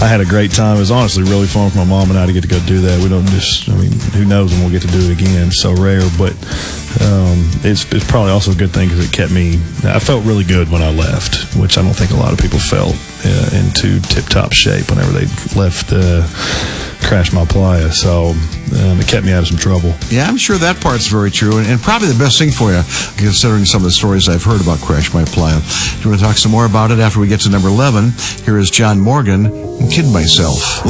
I had a great time. It was honestly really fun for my mom and I to get to go do that. We don't who knows when we'll get to do it again. It's so rare, but it's probably also a good thing because I felt really good when I left, which I don't think a lot of people felt into tip-top shape whenever they left Crash My Playa. So it kept me out of some trouble. Yeah, I'm sure that part's very true, and probably the best thing for you, considering some of the stories I've heard about Crash My Playa. Do you want to talk some more about it after we get to number 11? Here is John Morgan, Kid Myself.